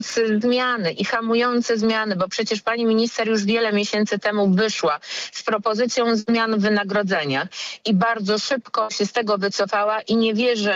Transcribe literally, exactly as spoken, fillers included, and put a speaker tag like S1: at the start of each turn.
S1: zmiany i hamujące zmiany, bo przecież pani minister już wiele miesięcy temu wyszła z propozycją zmian w wynagrodzeniach i bardzo szybko się z tego wycofała i nie wierzę,